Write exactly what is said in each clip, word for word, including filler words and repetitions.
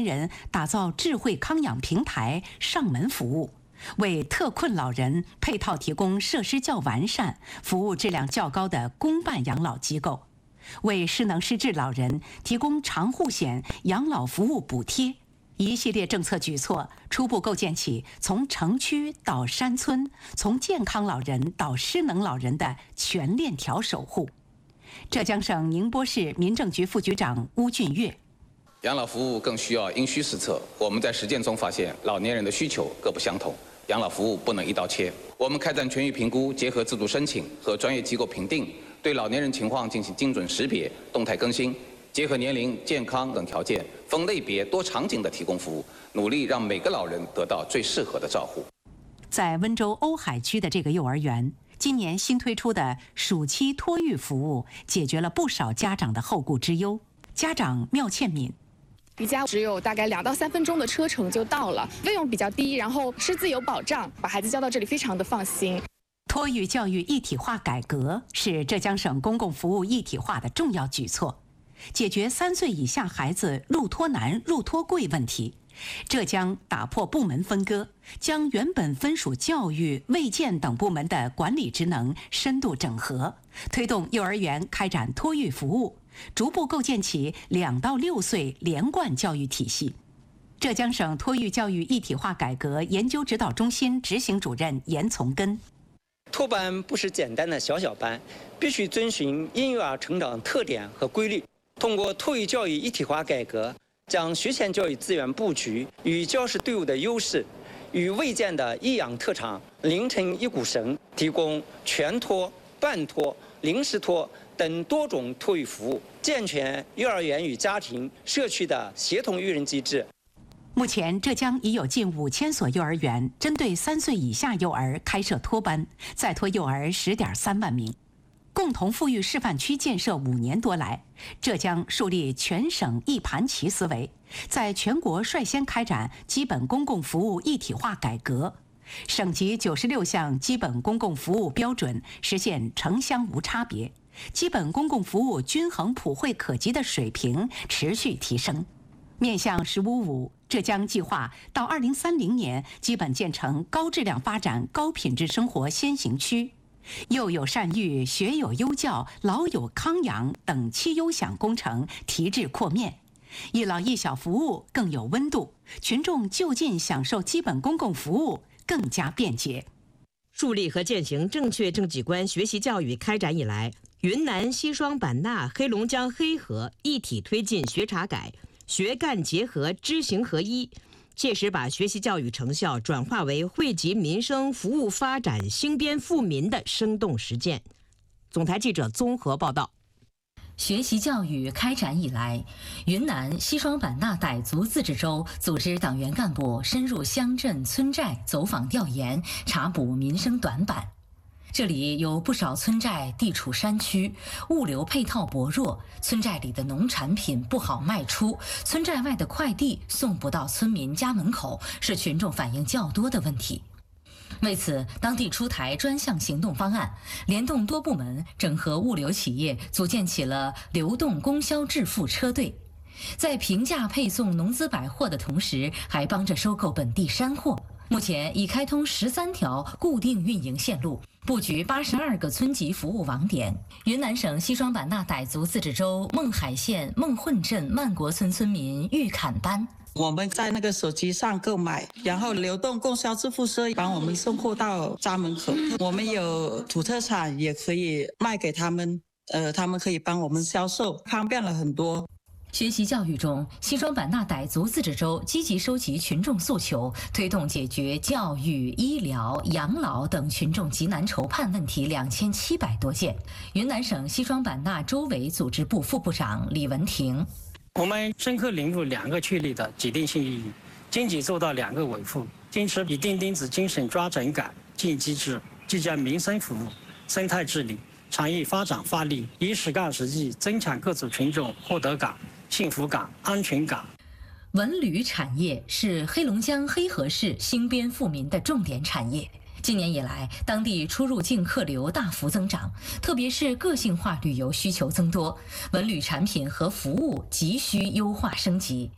人打造智慧康养平台上门服务，为特困老人配套提供设施较完善、服务质量较高的公办养老机构，为失能失智老人提供长护险养老服务补贴。一系列政策举措初步构建起从城区到山村、从健康老人到失能老人的全链条守护。浙江省宁波市民政局副局长邬俊岳： 养老服务更需要因需施策。我们在实践中发现，老年人的需求各不相同，养老服务不能一刀切。我们开展全域评估，结合自主申请和专业机构评定，对老年人情况进行精准识别、动态更新。结合年龄、健康等条件，分类别、多场景的提供服务，努力让每个老人得到最适合的照护。 在温州瓯海区的这个幼儿园，今年新推出的暑期托育服务，解决了不少家长的后顾之忧。家长缪倩敏： 离家只有大概两到三分钟的车程就到了，费用比较低，然后师资有保障，把孩子交到这里非常的放心。 托育教育一体化改革是浙江省公共服务一体化的重要举措。解决三岁以下孩子入托难、入托贵问题，浙江打破部门分割，将原本分属教育、卫健等部门的管理职能深度整合，推动幼儿园开展托育服务，逐步构建起两到六岁连贯教育体系。浙江省托育教育一体化改革研究指导中心执行主任严从根： 托班不是简单的小小班，必须遵循婴幼儿成长特点和规律。通过托育教育一体化改革，将学前教育资源布局与教师队伍的优势，与卫健的益养特长连成一股绳，提供全托、半托、临时托等多种托育服务，健全幼儿园与家庭、社区的协同育人机制。 目前，浙江已有近五千所幼儿园针对三岁以下幼儿开设托班，在托幼儿十点三万名。共同富裕示范区建设五年多来，浙江树立全省一盘棋思维，在全国率先开展基本公共服务一体化改革，省级九十六项基本公共服务标准实现城乡无差别，基本公共服务均衡普惠可及的水平持续提升。面向“十五五”，浙江计划到二零三零年基本建成高质量发展、高品质生活先行区。幼有善育、学有优教、老有康养等七优享工程提质扩面，一老一小服务更有温度，群众就近享受基本公共服务更加便捷。 树立和践行正确政绩观学习教育开展以来，云南西双版纳、黑龙江黑河一体推进学查改、学干结合、知行合一，切实把学习教育成效转化为惠及民生、服务发展、兴边富民的生动实践。总台记者综合报道。 学习教育开展以来，云南西双版纳傣族自治州组织党员干部深入乡镇村寨走访调研，查补民生短板。这里有不少村寨地处山区，物流配套薄弱，村寨里的农产品不好卖出，村寨外的快递送不到村民家门口，是群众反映较多的问题。为此，当地出台专项行动方案，联动多部门，整合物流企业，组建起了流动供销致富车队，在平价配送农资百货的同时，还帮着收购本地山货。目前已开通十三条固定运营线路，布局八十二个村级服务网点。云南省西双版纳傣族自治州勐海县勐混镇曼国村村民玉坎班： 我们在那个手机上购买，然后流动供销致富车帮我们送货到家门口。我们有土特产也可以卖给他们，呃，他们可以帮我们销售，方便了很多。 学习教育中，西双版纳傣族自治州积极收集群众诉求，推动解决教育、医疗、养老等群众急难愁盼问题两千七百多件。云南省西双版纳州委组织部副部长李文婷： 我们深刻领悟两个确立的指定性意义，经济做到两个维护，坚持以钉钉子精神抓整改、进机制，既将民生服务、生态治理、产业发展发力，以实干实际增强各族群众获得感、幸福感、安全感。 文旅产业是黑龙江黑河市兴边富民的重点产业。今年以来，当地出入境客流大幅增长，特别是个性化旅游需求增多，文旅产品和服务急需优化升级。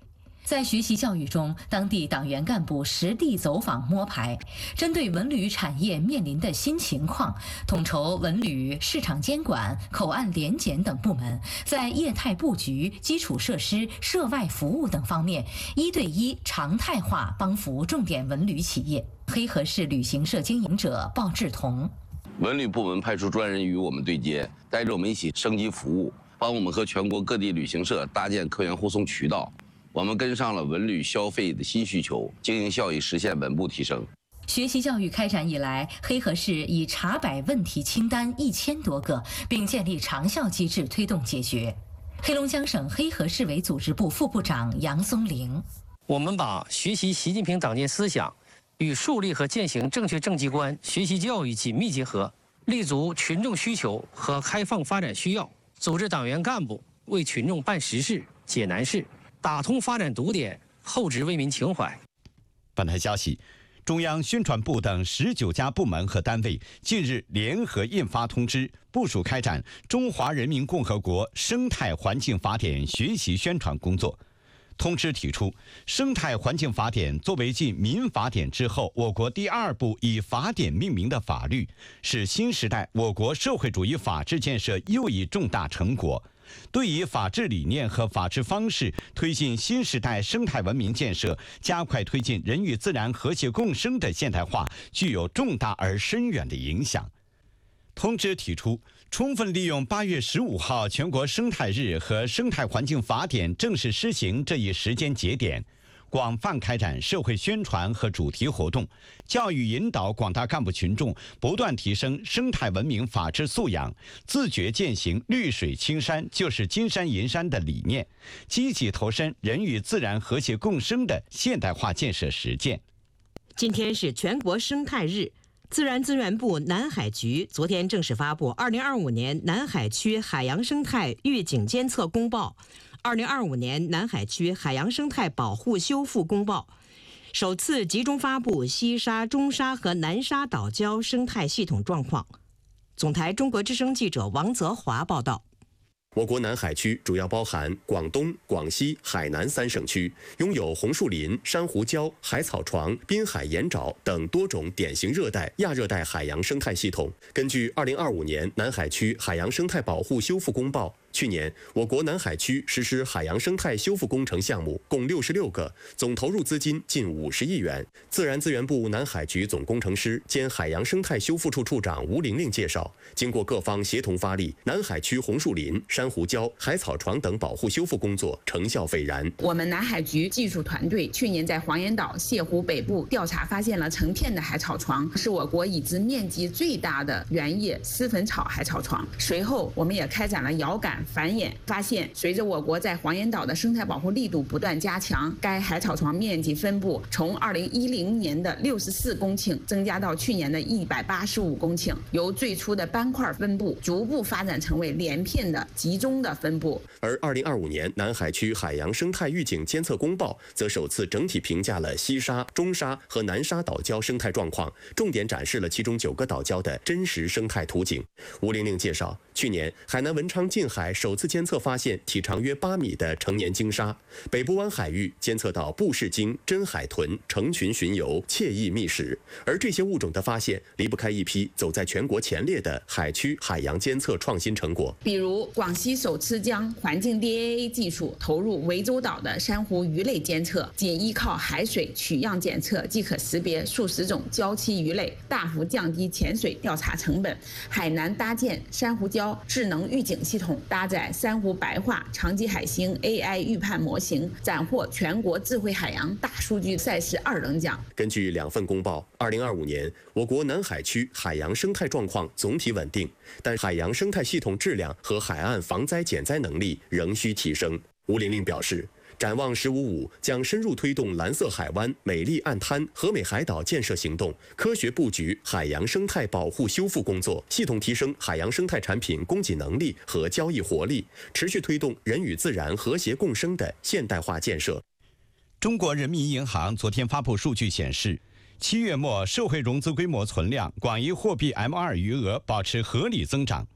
在学习教育中，当地党员干部实地走访摸排，针对文旅产业面临的新情况，统筹文旅、市场监管、口岸联检等部门，在业态布局、基础设施、涉外服务等方面，一对一常态化帮扶重点文旅企业。黑河市旅行社经营者鲍志同： 文旅部门派出专人与我们对接，带着我们一起升级服务，帮我们和全国各地旅行社搭建客源护送渠道。我们跟上了文旅消费的新需求，经营效益实现稳步提升。 学习教育开展以来，黑河市已查摆问题清单一千多个，并建立长效机制推动解决。黑龙江省黑河市委组织部副部长杨松龄： 我们把学习习近平党建思想与树立和践行正确政绩观学习教育紧密结合，立足群众需求和开放发展需要，组织党员干部为群众办实事、解难事，打通发展堵点，厚植为民情怀。 本台消息，中央宣传部等十九家部门和单位近日联合印发通知，部署开展《中华人民共和国生态环境法典》学习宣传工作。通知提出，生态环境法典作为继民法典之后我国第二部以法典命名的法律，是新时代我国社会主义法治建设又一重大成果，对以法治理念和法治方式推进新时代生态文明建设，加快推进人与自然和谐共生的现代化，具有重大而深远的影响。通知提出，充分利用八月十五号全国生态日和生态环境法典正式施行这一时间节点，广泛开展社会宣传和主题活动，教育引导广大干部群众不断提升生态文明法治素养，自觉践行绿水青山就是金山银山的理念，积极投身人与自然和谐共生的现代化建设实践。 今天是全国生态日，自然资源部南海局昨天正式发布二零二五年南海区海洋生态预警监测公报、二零二五年南海区海洋生态保护修复公报，首次集中发布西沙、中沙和南沙岛礁生态系统状况。总台中国之声记者王泽华报道。 我国南海区主要包含广东、广西、海南三省区，拥有红树林、珊瑚礁、海草床、滨海盐沼等多种典型热带、亚热带海洋生态系统。根据二零二五年南海区海洋生态保护修复公报，去年，我国南海区实施海洋生态修复工程项目共六十六个，总投入资金近五十亿元。自然资源部南海局总工程师兼海洋生态修复处处长吴玲玲介绍，经过各方协同发力，南海区红树林、珊瑚礁、海草床等保护修复工作成效斐然。 我们南海局技术团队去年在黄岩岛、泻湖北部调查，发现了成片的海草床，是我国已知面积最大的原叶丝粉草海草床。随后，我们也开展了遥感繁衍，发现随着我国在黄岩岛的生态保护力度不断加强，该海草床面积分布从二零一零年的六十四公顷增加到去年的一百八十五公顷，由最初的斑块分布逐步发展成为连片的集中的分布。 而二零二五年南海区海洋生态预警监测公报则首次整体评价了西沙、中沙和南沙岛礁生态状况，重点展示了其中九个岛礁的真实生态图景。吴玲玲介绍，去年海南文昌近海首次监测发现体长约八米的成年鲸鲨，北部湾海域监测到布氏鲸、真海豚成群巡游，惬意觅食。而这些物种的发现离不开一批走在全国前列的海区海洋监测创新成果， 比如广西首次将环境 D A A 技术投入涠洲岛的珊瑚鱼类监测，仅依靠海水取样检测即可识别数十种礁栖鱼类，大幅降低潜水调查成本。海南搭建珊瑚礁智能预警系统，搭载珊瑚白化、长鳍海星 A I 预判模型，斩获全国智慧海洋大数据赛事二等奖。 根据两份公报，二零二五年我国南海区海洋生态状况总体稳定，但海洋生态系统质量和海岸防灾减灾能力仍需提升。吴玲玲表示，展望“十五五”将深入推动蓝色海湾、美丽岸滩、和美海岛建设行动，科学布局海洋生态保护修复工作，系统提升海洋生态产品供给能力和交易活力，持续推动人与自然和谐共生的现代化建设。 中国人民银行昨天发布数据显示，七月末社会融资规模存量、广义货币 M 二 余额保持合理增长。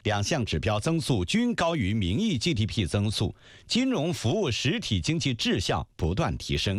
两项指标增速均高于名义 G D P 增速，金融服务实体经济质效不断提升。